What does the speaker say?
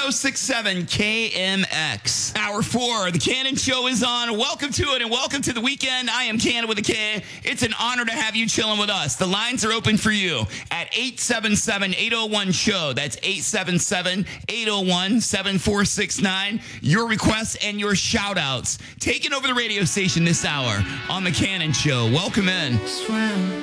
1067 KMX. Hour 4, The Cannon Show is on. Welcome to it and welcome to the weekend. I am Cannon with a K. It's an honor to have you chilling with us. The lines are open for you at 877-801-SHOW. That's 877-801-7469. Your requests and your shout-outs. Taking over the radio station this hour on The Cannon Show. Welcome in.